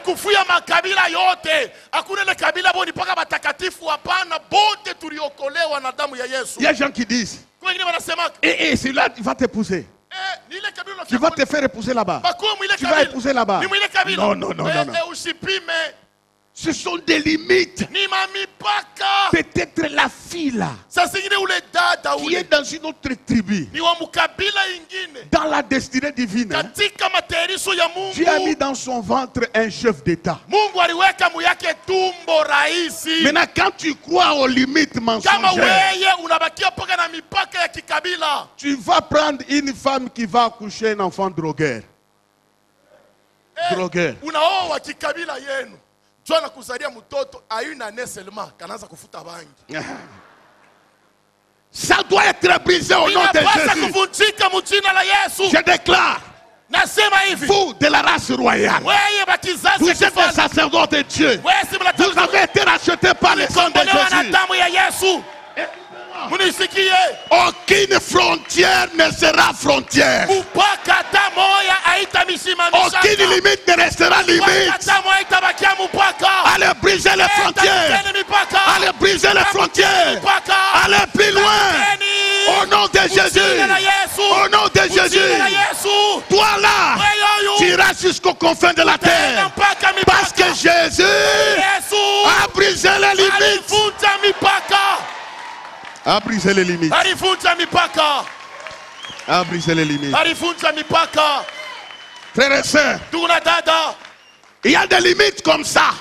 kufuya makabila yote. Hakuna ile kabila boni paka batakatifu hapana, bote tuliokolewa na damu ya Yesu. Il y a des gens qui disent, celui-là va t'épouser. Tu vas te faire épouser là-bas. Tu vas épouser là-bas. Non, non, non, non, non. Ce sont des limites. Peut-être la fille là, qui est dans une autre tribu, dans la destinée divine, Dieu a mis dans son ventre un chef d'État. Maintenant, quand tu crois aux limites mensongères, tu vas prendre une femme qui va accoucher un enfant drogueur. Drogueur. Ça doit être brisé au nom de Jésus. Je déclare, vous de la race royale, vous êtes des sacerdotes de Dieu. Vous avez été rachetés par le sang de Jésus. Aucune frontière ne sera frontière. Aucune limite ne restera limite. Allez briser les frontières. Allez briser les frontières. Allez plus loin. Au nom de Jésus. Au nom de Jésus. Toi là, tu iras jusqu'aux confins de la terre. Parce que Jésus a brisé les limites. A brisé les limites. A brisé les limites. Frères et sœurs, il y a des limites comme ça.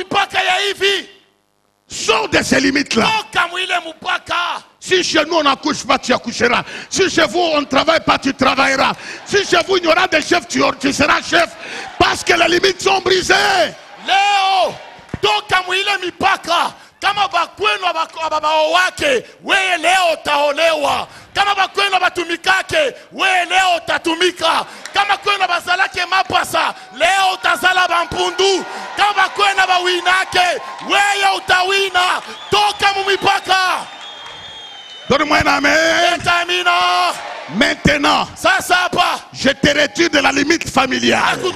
Sors de ces limites-là. Si chez nous on n'accouche pas, tu accoucheras. Si chez vous on ne travaille pas, tu travailleras. Si chez vous il y aura des chefs, tu seras chef. Parce que les limites sont brisées. Léo, kama bakwenu wake, wewe leo utaolewa. Kama bakwenu batumikake, wewe leo utatumika. Kama kwenu bazalake mapasa, leo utazala bampundu. Kama bakwenu bawinake, wewe utawina. Toka mumipaka. Donne-moi un amen. Maintenant, je te retire de la limite familiale.